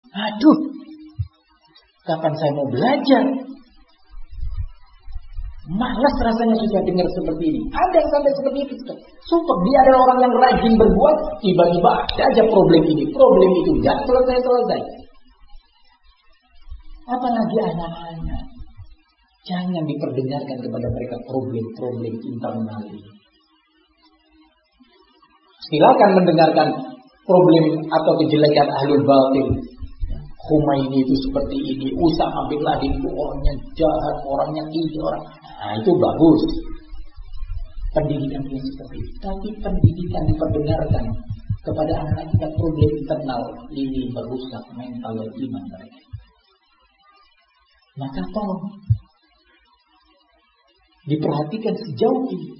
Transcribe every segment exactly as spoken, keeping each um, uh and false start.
Aduh, kapan saya mau belajar? Malas rasanya sudah dengar seperti ini. Ada yang sampai seperti itu. Sumpah, dia adalah orang yang rajin berbuat, tiba-tiba ada aja problem ini, problem itu, tidak selesai-selesai. Apalagi anak-anak. Jangan diperdengarkan kepada mereka problem-problem internal ini. Silakan mendengarkan problem atau kejelekan ahlul batil. Khomeini itu seperti ini, Usama bin Laden itu orangnya jahat, orangnya ini, orang. Nah, itu bagus. Pendidikan yang seperti itu. Tapi pendidikan diperdengarkan kepada anak-anak kita problem internal ini merusak mental dan iman mereka. Maka tolong diperhatikan sejauh ini.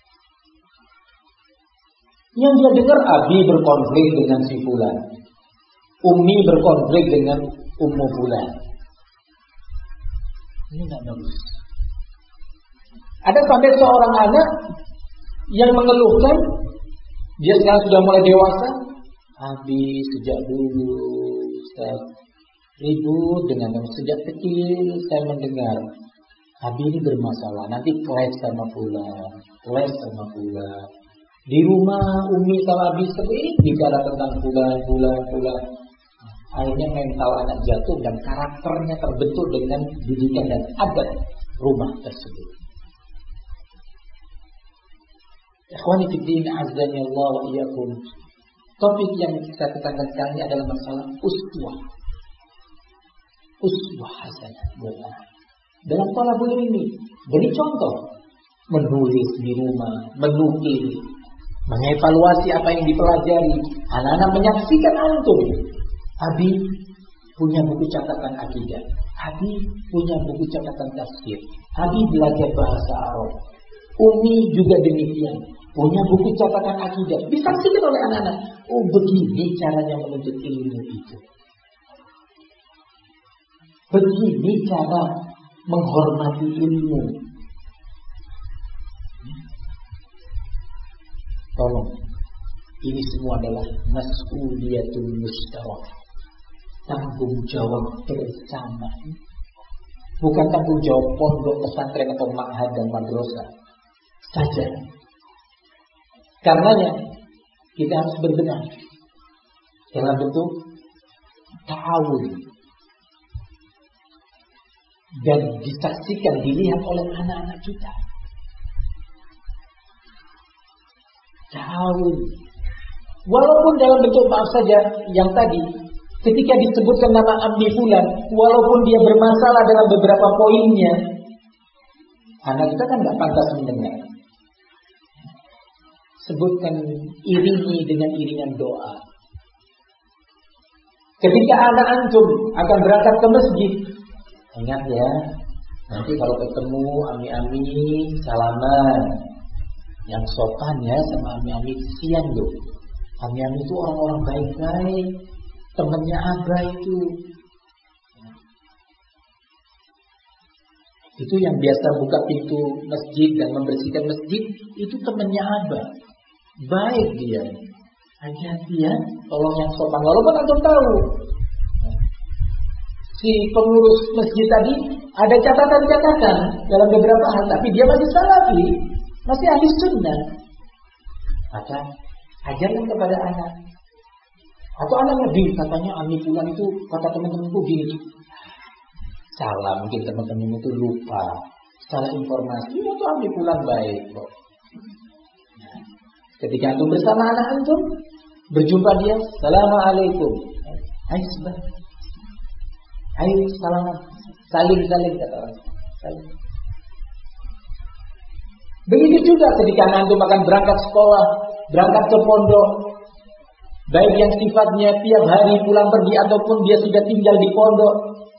Yang dia dengar Abi berkonflik dengan si fulan, Umi berkonflik dengan Ummu fulan. Ini tidak bagus. Ada sampai seorang anak yang mengeluhkan, dia sekarang sudah mulai dewasa, Abi sejak dulu Ustaz ribut dengan yang sejak kecil saya mendengar Abi ini bermasalah, nanti clash sama fulan, clash sama fulan. Di rumah Umi sama Abi seperti ini bicara tentang fulan, fulan, fulan. Akhirnya mental anak jatuh dan karakternya terbentuk dengan didikan dan adat rumah tersebut. Ikhwani fiddin azza Allah wa iyyakum. Topik yang kita tekankan sekarang ini adalah masalah uswah. Uswah hasanah buat anak. Dalam thalabul ilmi, beri contoh, menulis di rumah, menukil, mengevaluasi apa yang dipelajari. Anak-anak menyaksikan antum. Abi punya buku catatan akidah. Abi punya buku catatan tafsir. Abi belajar bahasa Arab. Umi juga demikian, punya buku catatan akidah. Disaksikan oleh anak-anak. Oh, begini caranya menuntut ilmu itu. Begini cara menghormati ilmu. Tolong, ini semua adalah mas'uliyatul mustarak, tanggung jawab bersama. Bukan tanggung jawab pondok, pesantren atau ma'had dan madrasah saja. Karenanya kita harus berbenah dalam bentuk ta'awun dan disaksikan, dilihat oleh anak-anak kita. Ta'awun, walaupun dalam bentuk maaf saja yang tadi, ketika disebutkan nama Abi fulan, walaupun dia bermasalah dalam beberapa poinnya, anak kita kan nggak pantas mendengar. Sebutkan, iringi dengan iringan doa. Ketika anak antum akan berangkat ke masjid, ingat ya, nanti kalau ketemu ami-ami salaman, yang sopan ya sama ami-ami, kesian loh. Ami-ami itu orang-orang baik-baik, temannya Abah itu. Itu yang biasa buka pintu masjid dan membersihkan masjid, itu temannya Abah. Baik dia. Hati-hati ya, tolong yang sopan. Walaupun antum tahu si pengurus masjid tadi ada catatan-catatan dalam beberapa hal, tapi dia masih salafi, masih ahli sunnah. Maka ajarkan kepada anak. Atau anaknya di katanya Ami fulan itu kata teman-temanku gini. Salah, mungkin teman-teman itu lupa. Salah informasi, itu Ami fulan baik kok. Nah, ketika antum bersama anak antum, berjumpa dia, Assalamualaikum. Hai sebab. Hai salam. Salim salim kata orang. Salim. Begitu juga ketika antum akan berangkat sekolah, berangkat ke pondok, baik yang sifatnya tiap hari pulang pergi ataupun dia sudah tinggal di pondok,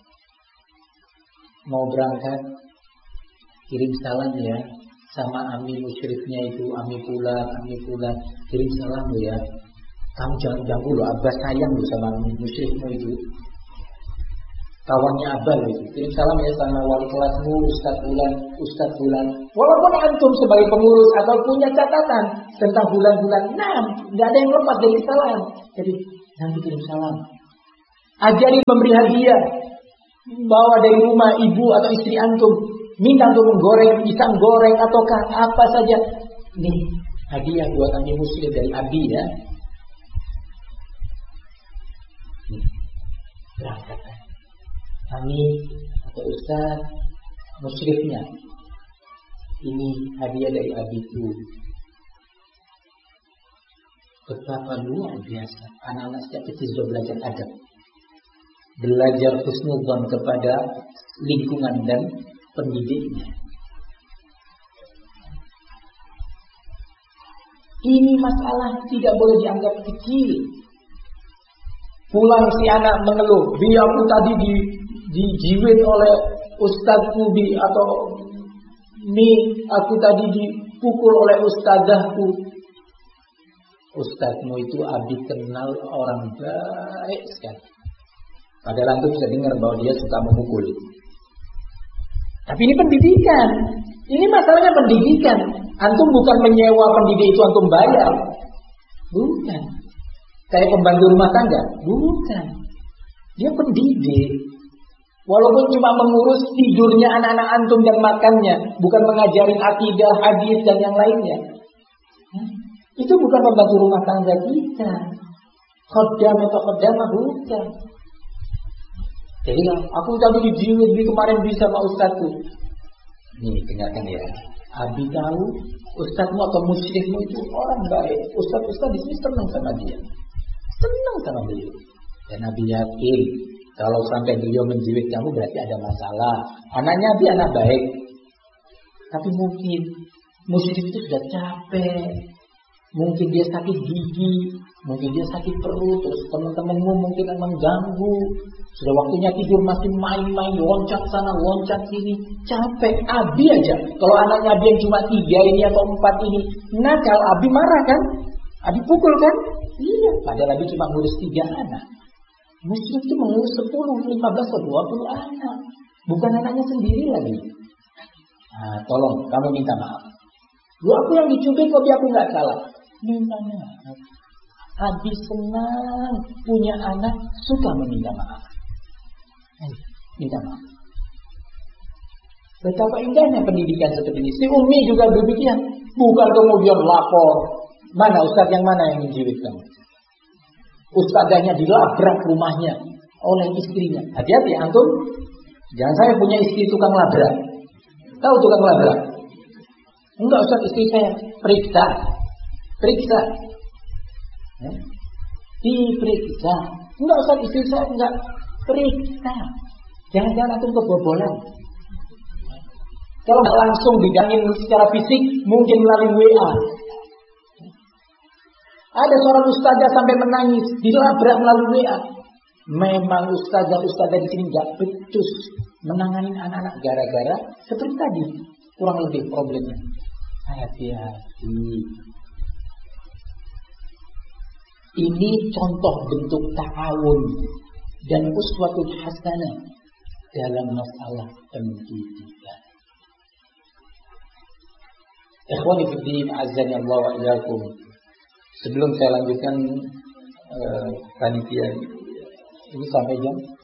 mau berangkat, kirim salam ya sama ami musyrifnya itu, ami pulang, ami pulang, kirim salam ya. Kamu jangan ganggu loh, Abah sayang loh sama ami musyrifmu itu, kawannya Abah itu. Kirim salam ya sama wali kelasmu, Ustaz Bulan, Ustaz Bulan. Walaupun antum sebagai pengurus atau punya catatan tentang bulan-bulan, nah, nggak ada yang lepas dari salam. Jadi nanti kirim salam. Ajari memberi hadiah. Bawa dari rumah ibu atau istri antum, minta untuk menggoreng pisang goreng ataukah apa saja. Nih, hadiah buat kami muslim dari Abi ya. Nih, berangkat. Kami atau Ustaz musyrifnya. Ini hadiah dari Abiku. Betapa luar biasa anak-anak sejak kecil sudah belajar adab, belajar husnudzon kepada lingkungan dan pendidiknya. Ini masalah tidak boleh dianggap kecil. Pulang si anak mengeluh, "Bi, aku tadi di dijiwit oleh ustadzku Bi," atau "Mi, aku tadi dipukul oleh ustadzahku." Ustadzmu itu Abi kenal orang baik sekali. Padahal antum bisa dengar bahwa dia suka memukul. Tapi ini pendidikan. Ini masalahnya pendidikan. Antum bukan menyewa pendidik itu antum bayar. Bukan. Kayak pembantu rumah tangga. Bukan. Dia pendidik. Walaupun cuma mengurus tidurnya anak-anak antum dan makannya. Bukan mengajarin akidah, hadis dan yang lainnya. Itu bukan pembantu rumah tangga kita. Khoddam atau khoddamah bukan. Jadi aku tadi dijiwit di kemarin bisa sama ustadzku. Nih dengarkan ya. Abi tahu ustadzmu atau musyrifmu itu orang baik. Ustadz-ustadz di sini senang sama dia. Senang sama beliau. Dan Abi yakin kalau sampai beliau menjiwit kamu berarti ada masalah. Anaknya Abi anak baik. Tapi mungkin musyrif itu sudah capek. Mungkin dia sakit gigi, mungkin dia sakit perut, terus teman-temanmu mungkin mengganggu. Sudah waktunya tidur masih main-main, loncat sana, loncat sini, capek. Abi aja, kalau anaknya Abi yang cuma tiga ini atau empat ini, nakal, Abi marah kan? Abi pukul kan? Iya, padahal Abi cuma ngurus tiga anak. Muslim itu mengurus sepuluh, lima belas, atau dua puluh anak. Bukan anaknya sendiri lagi. Nah, tolong, kamu minta maaf. Lu aku yang dicubit, kok aku nggak salah. Minta maaf. Abi senang punya anak suka meminta maaf. Ayo, minta maaf. Betapa indahnya pendidikan seperti ini. Si Umi juga demikian. Bukan kemudian lapor. Mana ustadz yang mana yang menjiwit kamu? Ustadzahnya dilabrak rumahnya oleh istrinya. Hati-hati antum. Jangan saya punya istri tukang labrak. Tahu tukang labrak? Enggak ustadz, istri saya periksa. Periksa. Ya. Diperiksa. Enggak usah istri saya enggak periksa. Jangan-jangan antum kebobolan. Kalau enggak langsung digangin secara fisik, mungkin melalui W A. Ada seorang ustazah sampai menangis, dilabrak melalui W A. Memang ustazah-ustazah di sini enggak becus menangani anak-anak gara-gara seperti tadi, kurang lebih problemnya. Hati-hati. Ini contoh bentuk ta'awun dan uswatul hasanah dalam masalah pendidikan. Ikhwani fi din, azza Allah wa iyyakum. Sebelum saya lanjutkan uh, panitia ini sampai jam